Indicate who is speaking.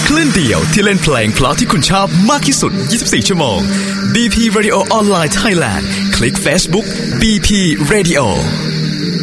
Speaker 1: คลื่นเดียวที่เล่นเพลงเพราะที่คุณชอบมากที่สุด24ชั่วโมง BP Radio Online Thailand คลิก Facebook BP Radio